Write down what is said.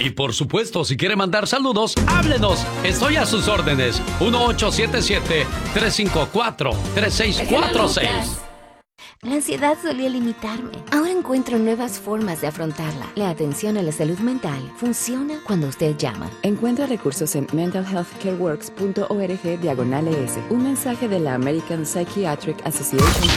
Y por supuesto, si quiere mandar saludos, háblenos. Estoy a sus órdenes. 1877-354-3646. La ansiedad solía limitarme. Ahora encuentro nuevas formas de afrontarla. La atención a la salud mental funciona cuando usted llama. Encuentra recursos en mentalhealthcareworks.org/ES. Un mensaje de la American Psychiatric Association.